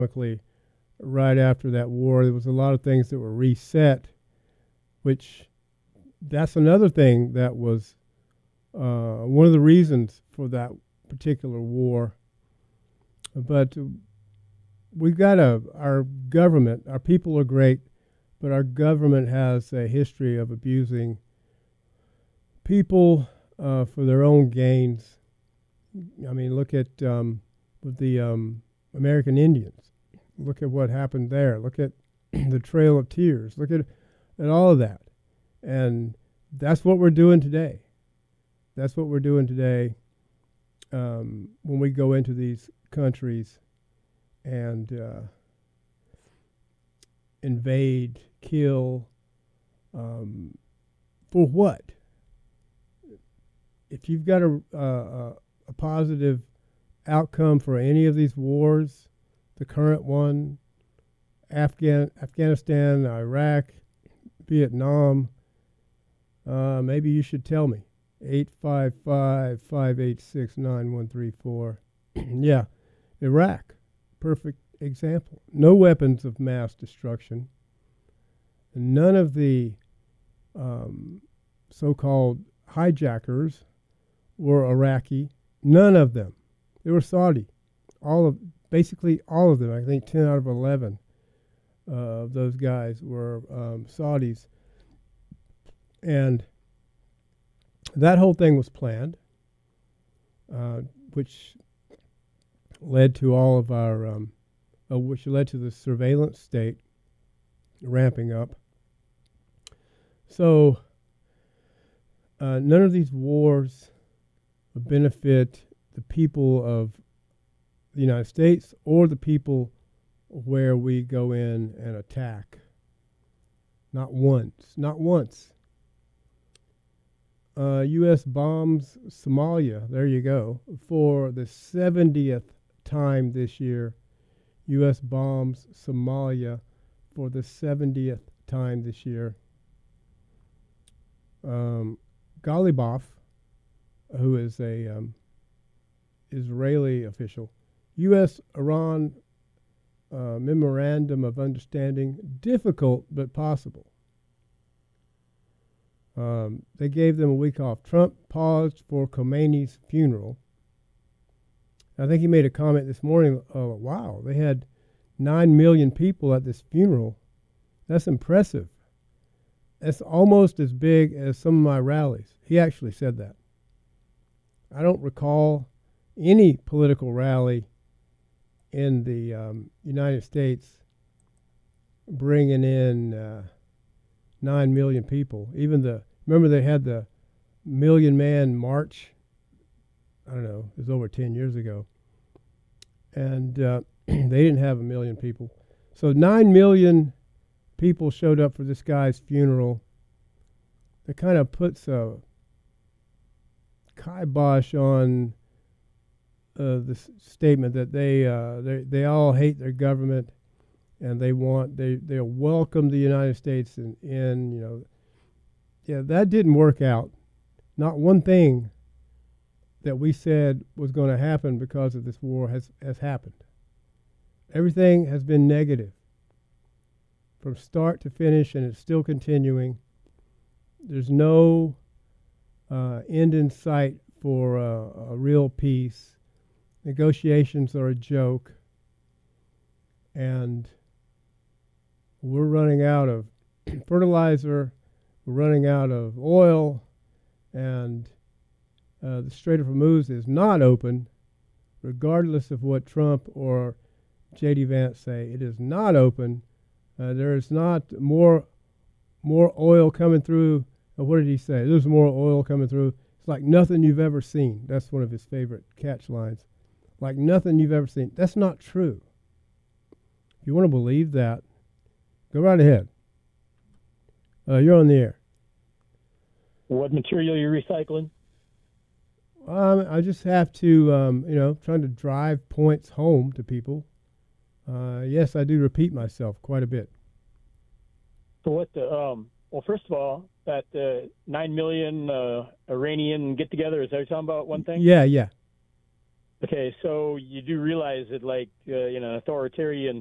right after that war. There was a lot of things that were reset, which that's another thing that was one of the reasons for that particular war. But we've got our government, our people are great, but our government has a history of abusing people for their own gains. I mean, look at with the American Indians. Look at what happened there. Look at the Trail of Tears. Look at all of that. And that's what we're doing today. That's what we're doing today when we go into these countries and invade, kill. For what? If you've got a positive outcome for any of these wars, the current one, Afghanistan, Iraq, Vietnam, maybe you should tell me. 855-586-9134. Yeah, Iraq, perfect example. No weapons of mass destruction. None of the so-called hijackers were Iraqi. None of them. They were Saudi. Basically all of them. I think 10 out of 11 of those guys were Saudis. And that whole thing was planned, which led to all of our, which led to the surveillance state ramping up. So none of these wars benefit the people of the United States or the people where we go in and attack. Not once. Not once. U.S. bombs Somalia. There you go. For the 70th time this year, U.S. bombs Somalia for the 70th time this year. Ghalibaf, who is a Israeli official, U.S.-Iran memorandum of understanding, difficult but possible. They gave them a week off. Trump paused for Khomeini's funeral. I think he made a comment this morning. Oh, wow, they had 9 million people at this funeral. That's impressive. That's almost as big as some of my rallies. He actually said that. I don't recall any political rally in the United States bringing in 9 million people. Remember they had the Million Man March? I don't know, it was over 10 years ago. And they didn't have 1 million people. So 9 million people showed up for this guy's funeral. That kind of puts a kibosh on the statement that they all hate their government and they'll welcome the United States in. Yeah, that didn't work out. Not one thing that we said was going to happen because of this war has happened. Everything has been negative from start to finish, and it's still continuing. There's no end in sight for a real peace. Negotiations are a joke, and we're running out of fertilizer, we're running out of oil, and the Strait of Hormuz is not open, regardless of what Trump or J.D. Vance say. It is not open. There is not more oil coming through. What did he say? There's more oil coming through. It's like nothing you've ever seen. That's one of his favorite catch lines. Like nothing you've ever seen. That's not true. If you want to believe that, go right ahead. You're on the air. What material are you recycling? I just have to, trying to drive points home to people. Yes, I do repeat myself quite a bit. So what well, first of all, that 9 million Iranian get-together, is that what you're talking about, one thing? Yeah. Okay, so you do realize that, like, authoritarian